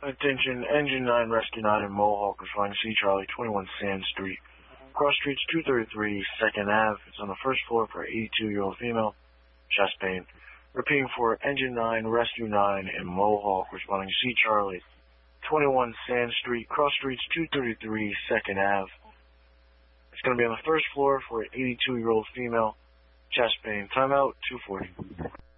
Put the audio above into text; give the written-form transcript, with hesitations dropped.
Attention, Engine 9 Rescue 9 in Mohawk, responding to C Charlie, 21 Sand Street. Cross Streets 233, 2nd Ave. It's on the first floor for 82-year-old female, chest pain. Repeating for Engine 9 Rescue 9 in Mohawk, responding to C Charlie, 21 Sand Street, Cross Streets 233, 2nd Ave. It's going to be on the first floor for an 82-year-old female, chest pain. Timeout, 2:40.